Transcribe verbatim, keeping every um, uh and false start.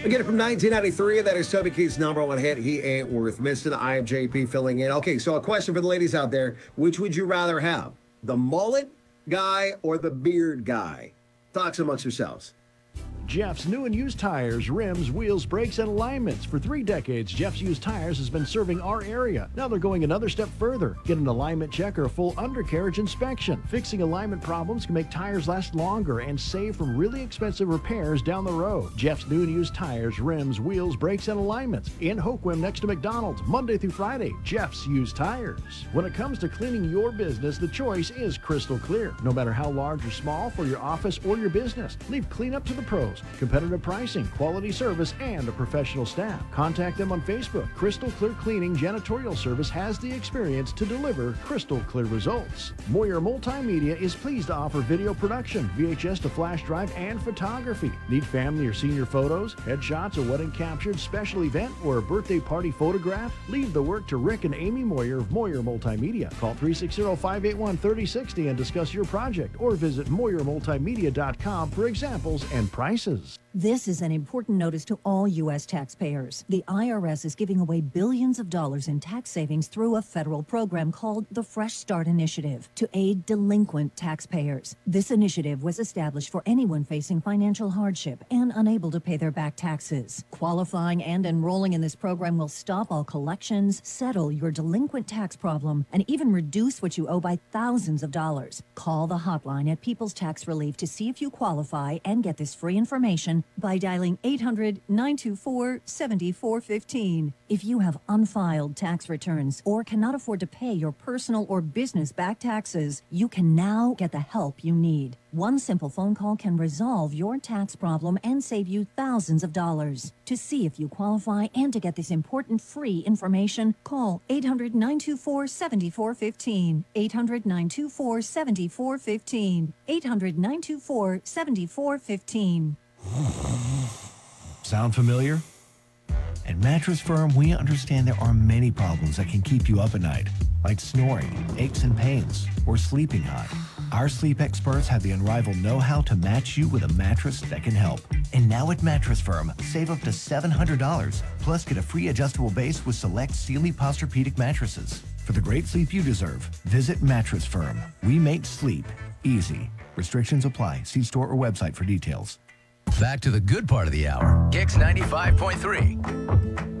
Again, from nineteen ninety-three, that is Toby Keith's number one hit, He Ain't Worth Missing. I am J P filling in. Okay, so a question for the ladies out there. Which would you rather have? The mullet guy or the beard guy? Talk amongst yourselves. Jeff's new and used tires, rims, wheels, brakes, and alignments. For three decades, Jeff's Used Tires has been serving our area. Now they're going another step further. Get an alignment check or a full undercarriage inspection. Fixing alignment problems can make tires last longer and save from really expensive repairs down the road. Jeff's new and used tires, rims, wheels, brakes, and alignments. In Hoquiam next to McDonald's, Monday through Friday. Jeff's Used Tires. When it comes to cleaning your business, the choice is crystal clear. No matter how large or small, for your office or your business, leave cleanup to the pros. Competitive pricing, quality service, and a professional staff. Contact them on Facebook. Crystal Clear Cleaning Janitorial Service has the experience to deliver crystal clear results. Moyer Multimedia is pleased to offer video production, V H S to flash drive, and photography. Need family or senior photos, headshots, a wedding captured, special event, or a birthday party photograph? Leave the work to Rick and Amy Moyer of Moyer Multimedia. Call three six zero, five eight one, three zero six zero and discuss your project, or visit moyer multimedia dot com for examples and prices. This is an important notice to all U S taxpayers. The I R S is giving away billions of dollars in tax savings through a federal program called the Fresh Start Initiative to aid delinquent taxpayers. This initiative was established for anyone facing financial hardship and unable to pay their back taxes. Qualifying and enrolling in this program will stop all collections, settle your delinquent tax problem, and even reduce what you owe by thousands of dollars. Call the hotline at People's Tax Relief to see if you qualify and get this free information by dialing eight hundred, nine two four, seven four one five. If you have unfiled tax returns or cannot afford to pay your personal or business back taxes, you can now get the help you need. One simple phone call can resolve your tax problem and save you thousands of dollars. To see if you qualify and to get this important free information, call eight hundred, nine two four, seven four one five, eight hundred, nine two four, seven four one five, eight hundred, nine two four, seven four one five. Sound familiar? At Mattress Firm, we understand there are many problems that can keep you up at night, like snoring, aches and pains, or sleeping hot. Our sleep experts have the unrivaled know-how to match you with a mattress that can help. And now at Mattress Firm, save up to seven hundred dollars, plus get a free adjustable base with select Sealy Posturepedic mattresses. For the great sleep you deserve, visit Mattress Firm. We make sleep easy. Restrictions apply. See store or website for details. Back to the good part of the hour. Kicks ninety-five point three.